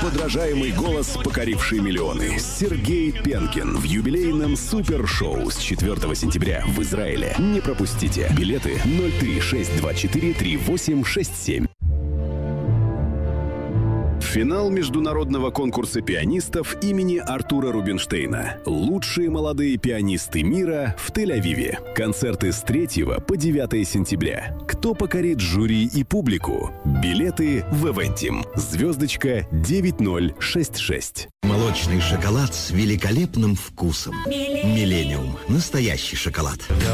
Неподражаемый голос, покоривший миллионы. Сергей Пенкин в юбилейном супершоу с 4 сентября в Израиле. Не пропустите. Билеты 036243867. Финал международного конкурса пианистов имени Артура Рубинштейна. Лучшие молодые пианисты мира в Тель-Авиве. Концерты с 3 по 9 сентября. Кто покорит жюри и публику? Билеты в Эвентим. Звездочка 9066. Молочный шоколад с великолепным вкусом. Миллениум. Настоящий шоколад.